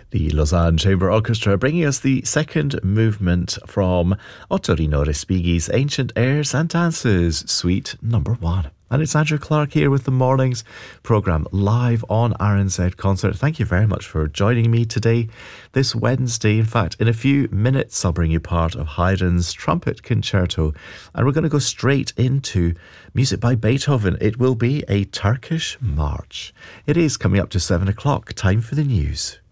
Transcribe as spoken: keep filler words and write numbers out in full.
The Lausanne Chamber Orchestra bringing us the second movement from Ottorino Respighi's Ancient Airs and Dances, Suite Number One. And it's Andrew Clark here with the morning's programme live on R N Z Concert. Thank you very much for joining me today, this Wednesday. In fact, in a few minutes, I'll bring you part of Haydn's Trumpet Concerto. And we're going to go straight into music by Beethoven. It will be a Turkish march. It is coming up to seven o'clock. Time for the news.